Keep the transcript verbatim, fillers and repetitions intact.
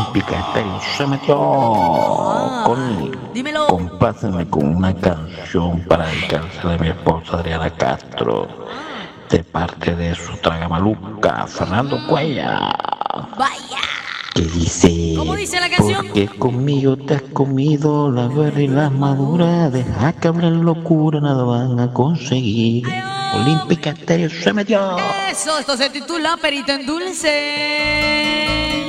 Olímpica Estéreo se metió Ah, con... dímelo. Complácenme con una canción para dedicársela a mi esposa Adriana Castro, Ah, de parte de su tragamaluca, Fernando Cuella, vaya. que ¿Cómo dice, dice la canción? porque conmigo te has comido la verde y la madura, deja que hablen locura, nada van a conseguir. ¡Ay, Olímpica Estéreo se metió. oh! Eso, esto se titula Perito en Dulce.